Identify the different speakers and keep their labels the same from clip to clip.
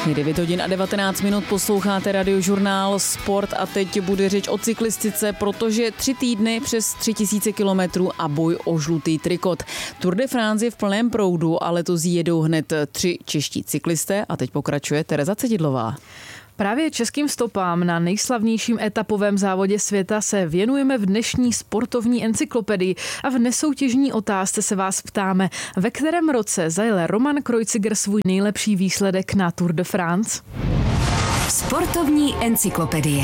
Speaker 1: Je 9 hodin a 19 minut, posloucháte Radiožurnál Sport a teď bude řeč o cyklistice, protože 3 týdny přes 3000 kilometrů a boj o žlutý trikot. Tour de France je v plném proudu a letos jedou hned 3 čeští cyklisté a teď pokračuje Tereza Cedidlová.
Speaker 2: Právě českým stopám na nejslavnějším etapovém závodě světa se věnujeme v dnešní sportovní encyklopedii a v nesoutěžní otázce se vás ptáme, ve kterém roce zajel Roman Kreuziger svůj nejlepší výsledek na Tour de France?
Speaker 3: Sportovní encyklopedie.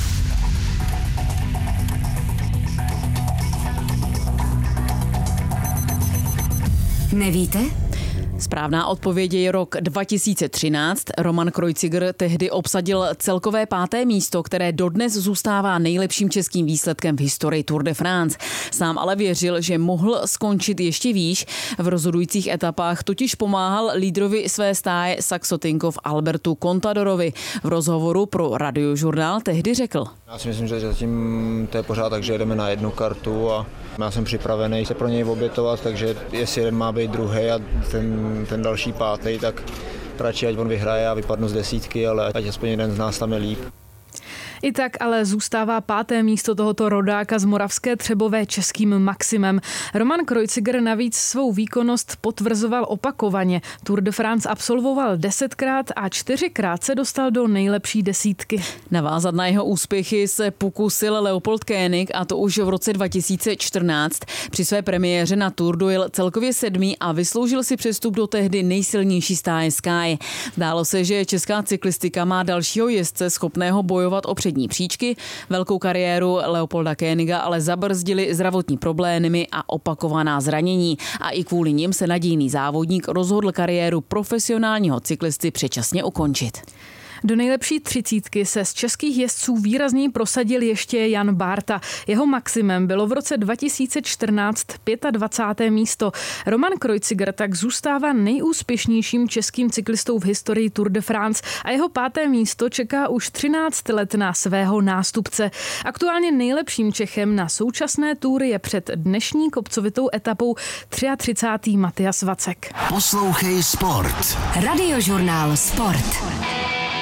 Speaker 3: Nevíte?
Speaker 1: Správná odpověď je rok 2013. Roman Kreuziger tehdy obsadil celkové 5. místo, které dodnes zůstává nejlepším českým výsledkem v historii Tour de France. Sám ale věřil, že mohl skončit ještě výš. V rozhodujících etapách totiž pomáhal lídrovi své stáje Saxo Tinkoff Albertu Contadorovi. V rozhovoru pro Radiožurnál tehdy řekl:
Speaker 4: Já si myslím, že zatím to je pořád tak, že jedeme na jednu kartu a já jsem připravený se pro něj obětovat, takže jestli jeden má být druhý a ten další 5., tak radši ať on vyhraje a vypadnu z 10, ale ať aspoň jeden z nás tam je líp.
Speaker 2: I tak ale zůstává 5. místo tohoto rodáka z Moravské Třebové českým maximem. Roman Kreuziger navíc svou výkonnost potvrzoval opakovaně. Tour de France absolvoval 10krát a 4krát se dostal do nejlepší 10.
Speaker 1: Navázat na jeho úspěchy se pokusil Leopold Koenig, a to už v roce 2014. Při své premiéře na Tour dojel celkově 7. a vysloužil si přestup do tehdy nejsilnější stáje Sky. Dálo se, že česká cyklistika má dalšího jezdce schopného bojovat o přední příčky. Velkou kariéru Leopolda Koeniga ale zabrzdili zdravotní problémy a opakovaná zranění. A i kvůli nim se nadějný závodník rozhodl kariéru profesionálního cyklisty předčasně ukončit.
Speaker 2: Do nejlepší 30 se z českých jezdců výrazně prosadil ještě Jan Bárta. Jeho maximem bylo v roce 2014 25. místo. Roman Kreuziger tak zůstává nejúspěšnějším českým cyklistou v historii Tour de France a jeho 5. místo čeká už 13 let na svého nástupce. Aktuálně nejlepším Čechem na současné Tour je před dnešní kopcovitou etapou 33. Matias Vacek.
Speaker 3: Poslouchej Sport. Radiožurnál Sport.